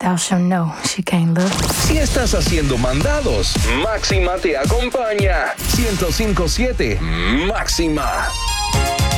thou shalt know she can't look. Si estás haciendo mandados, Máxima te acompaña. 105.7 Máxima.